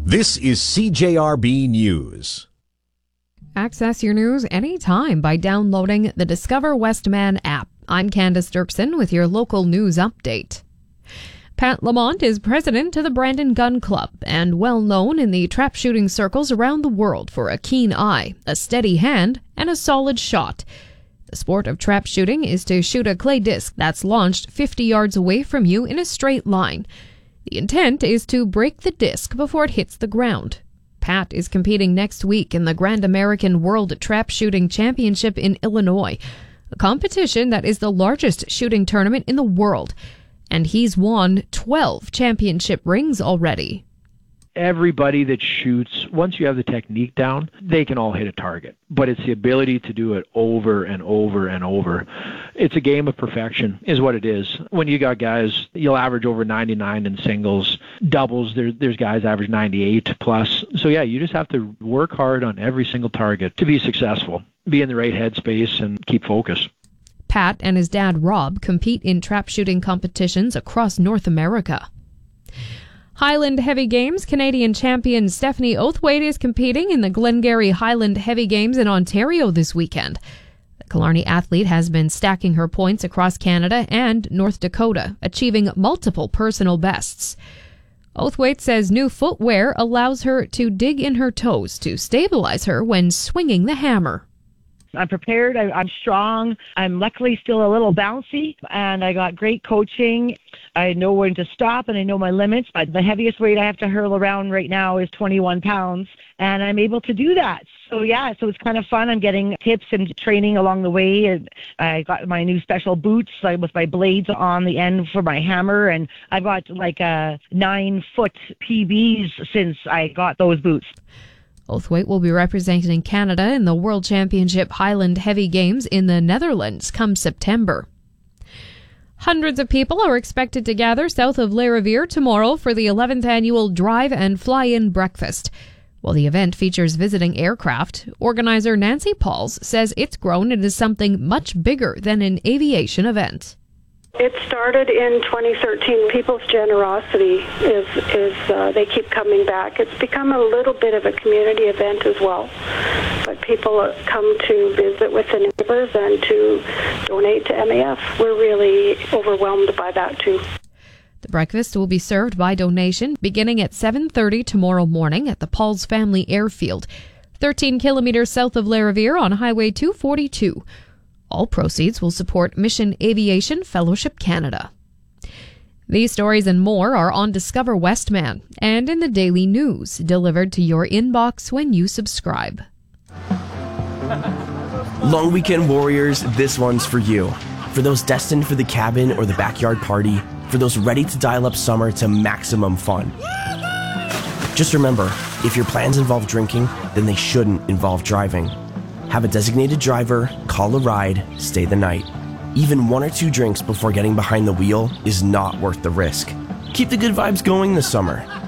This is CJRB News. Access your news anytime by downloading the Discover Westman app. I'm Candace Dirksen with your local news update. Pat Lamont is president of the Brandon Gun Club and well known in the trap shooting circles around the world for a keen eye, a steady hand, and a solid shot. The sport of trap shooting is to shoot a clay disc that's launched 50 yards away from you in a straight line. The intent is to break the disc before it hits the ground. Pat is competing next week in the Grand American World Trap Shooting Championship in Illinois, a competition that is the largest shooting tournament in the world, and he's won 12 championship rings already. Everybody that shoots, once you have the technique down, they can all hit a target. But it's the ability to do it over and over and over. It's a game of perfection, is what it is. When you got guys, you'll average over 99 in singles. Doubles, there's guys average 98 plus. So yeah, you just have to work hard on every single target to be successful. Be in the right headspace and keep focus. Pat and his dad Rob compete in trap shooting competitions across North America. Highland Heavy Games Canadian champion Stephanie Oathwaite is competing in the Glengarry Highland Heavy Games in Ontario this weekend. The Killarney athlete has been stacking her points across Canada and North Dakota, achieving multiple personal bests. Oathwaite says new footwear allows her to dig in her toes to stabilize her when swinging the hammer. I'm prepared. I'm strong. I'm luckily still a little bouncy, and I got great coaching. I know when to stop, and I know my limits. But the heaviest weight I have to hurl around right now is 21 pounds, and I'm able to do that. So it's kind of fun. I'm getting tips and training along the way. And I got my new special boots with my blades on the end for my hammer, and I've got like a 9-foot PBs since I got those boots. Oathwaite will be representing Canada in the World Championship Highland Heavy Games in the Netherlands come September. Hundreds of people are expected to gather south of Lariviere tomorrow for the 11th annual Drive and Fly-In Breakfast. While the event features visiting aircraft, organizer Nancy Pauls says it's grown into something much bigger than an aviation event. It started in 2013. People's generosity is they keep coming back. It's become a little bit of a community event as well. But people come to visit with the neighbors and to donate to MAF. We're really overwhelmed by that too. The breakfast will be served by donation beginning at 7:30 tomorrow morning at the Pauls Family Airfield, 13 kilometers south of Lariviere on Highway 242. All proceeds will support Mission Aviation Fellowship Canada. These stories and more are on Discover Westman and in the Daily News, delivered to your inbox when you subscribe. Long weekend warriors, this one's for you. For those destined for the cabin or the backyard party, for those ready to dial up summer to maximum fun. Just remember, if your plans involve drinking, then they shouldn't involve driving. Have a designated driver, call a ride, stay the night. Even 1 or 2 drinks before getting behind the wheel is not worth the risk. Keep the good vibes going this summer.